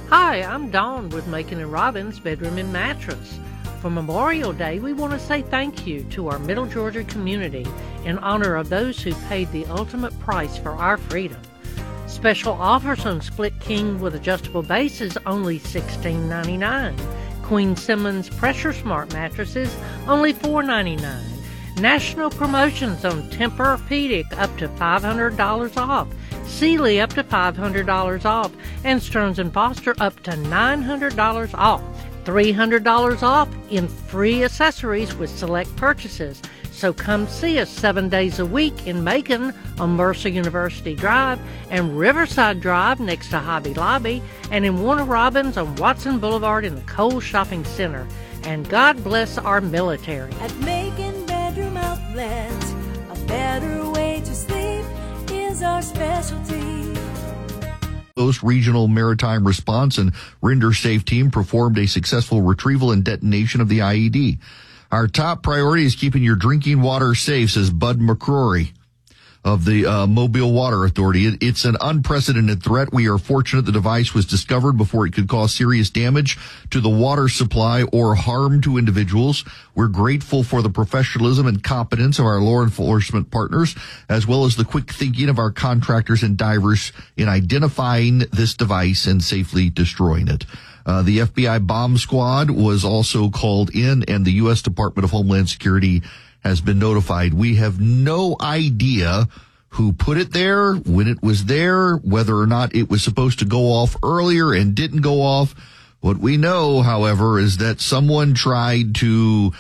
Hi, I'm Dawn with Macon and Robbins Bedroom and Mattress. For Memorial Day, we want to say thank you to our Middle Georgia community in honor of those who paid the ultimate price for our freedom. Special offers on Split King with adjustable bases, only $16.99. Queen Simmons Pressure Smart mattresses, only $4.99. National promotions on Tempur-Pedic up to $500 off. Sealy up to $500 off, and Stearns & Foster up to $900 off. $300 off in free accessories with select purchases. So come see us 7 days a week in Macon on Mercer University Drive and Riverside Drive next to Hobby Lobby, and in Warner Robins on Watson Boulevard in the Kohl's Shopping Center. And God bless our military. At Macon Bedroom Outlet, a better way to sleep is our specialty. Coast Regional Maritime Response and Render Safe team performed a successful retrieval and detonation of the IED. Our top priority is keeping your drinking water safe, says Bud McCrory of the Mobile Water Authority. It's an unprecedented threat. We are fortunate the device was discovered before it could cause serious damage to the water supply or harm to individuals. We're grateful for the professionalism and competence of our law enforcement partners, as well as the quick thinking of our contractors and divers in identifying this device and safely destroying it. The FBI bomb squad was also called in, and the U.S. Department of Homeland Security has been notified. We have no idea who put it there, when it was there, whether or not it was supposed to go off earlier and didn't go off. What we know, however, is that someone tried to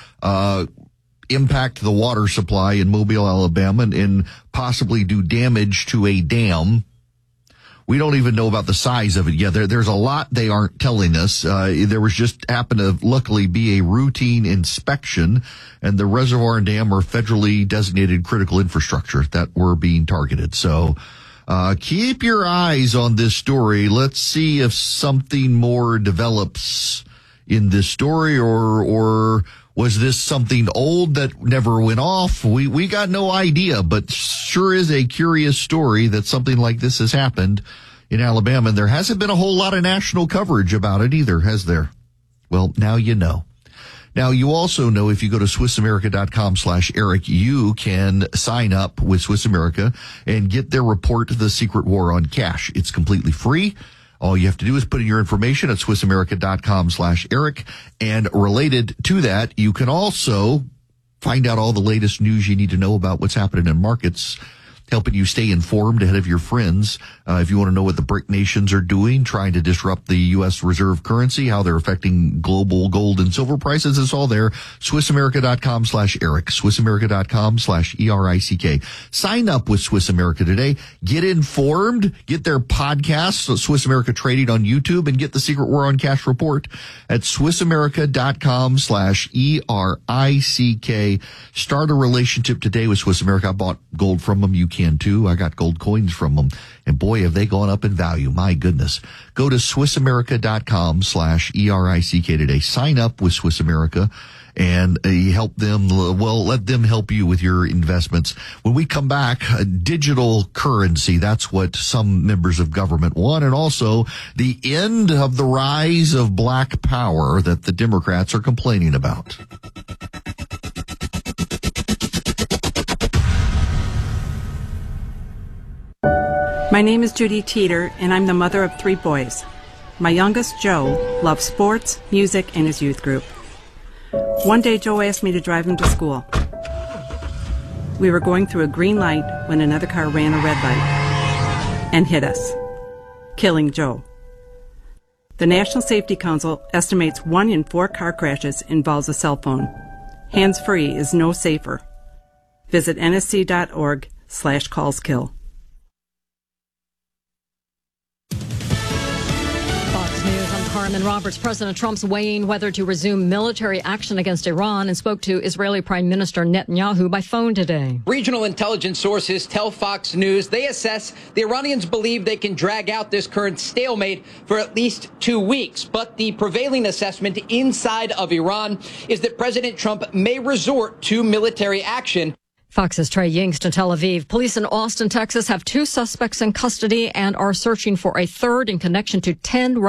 impact the water supply in Mobile, Alabama, and possibly do damage to a dam. We don't even know about the size of it yet. There's a lot they aren't telling us. There was just happened to luckily be a routine inspection, and the reservoir and dam are federally designated critical infrastructure that were being targeted. So keep your eyes on this story. Let's see if something more develops in this story, or was this something old that never went off? We got no idea, but sure is a curious story that something like this has happened in Alabama. And there hasn't been a whole lot of national coverage about it either, has there? Well, now you know. Now, you also know if you go to SwissAmerica.com/Eric, you can sign up with Swiss America and get their report, The Secret War on Cash. It's completely free. All you have to do is put in your information at SwissAmerica.com/Eric. And related to that, you can also find out all the latest news you need to know about what's happening in markets, helping you stay informed ahead of your friends. If you want to know what the BRIC nations are doing, trying to disrupt the U.S. reserve currency, how they're affecting global gold and silver prices, it's all there. SwissAmerica.com/Eric. SwissAmerica.com/ERICK. Sign up with Swiss America today. Get informed. Get their podcasts, so Swiss America Trading on YouTube, and get the Secret War on Cash report at SwissAmerica.com/ERICK. Start a relationship today with Swiss America. I bought gold from them. You can too. I got gold coins from them. And boy, have they gone up in value. My goodness. Go to SwissAmerica.com/ERICK today. Sign up with Swiss America and help them. Well, let them help you with your investments. When we come back, digital currency. That's what some members of government want. And also the end of the rise of black power that the Democrats are complaining about. My name is Judy Teeter, and I'm the mother of 3 boys. My youngest, Joe, loves sports, music, and his youth group. One day, Joe asked me to drive him to school. We were going through a green light when another car ran a red light and hit us, killing Joe. The National Safety Council estimates 1 in 4 car crashes involves a cell phone. Hands-free is no safer. Visit nsc.org/callskill. Carmen Roberts. President Trump's weighing whether to resume military action against Iran and spoke to Israeli Prime Minister Netanyahu by phone today. Regional intelligence sources tell Fox News they assess the Iranians believe they can drag out this current stalemate for at least 2 weeks. But the prevailing assessment inside of Iran is that President Trump may resort to military action. Fox's Trey Yingst in Tel Aviv. Police in Austin, Texas have 2 suspects in custody and are searching for a third in connection to 10